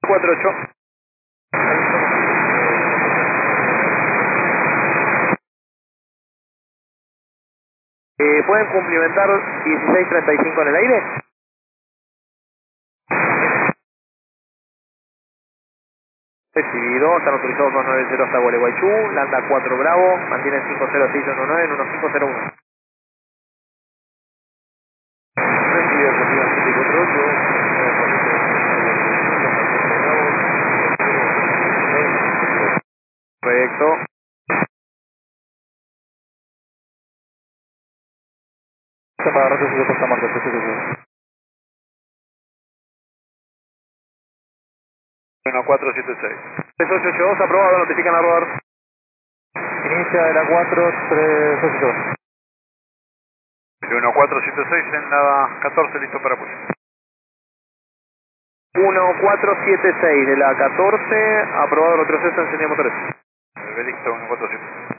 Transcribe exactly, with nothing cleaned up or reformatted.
cuatro ocho. Eh, ¿Pueden cumplimentar dieciséis treinta y cinco en el aire? Recibido, están autorizados dos nueve cero hasta Gualeguaychú, Landa cuatro Bravo, mantiene cinco cero seis uno nueve en uno cinco cero uno. Recibido, recibido siete cuatro ocho. Proyecto. Para rato se Costa Marca, uno cuatro siete seis. tres ocho ocho dos, aprobado, notifican a rodar. Inicia de la cuatro tres ocho dos. uno cuatro siete seis en la catorce, listo para push. uno cuatro siete seis de la catorce, aprobado el retroceso, encendida motores. Listo, uno cuatro siete seis.